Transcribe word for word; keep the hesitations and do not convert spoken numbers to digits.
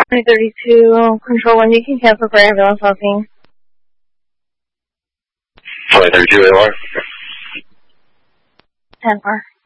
twenty thirty-two, Control one, you can cancel for ambulance helping. twenty thirty-two, A R. ten four.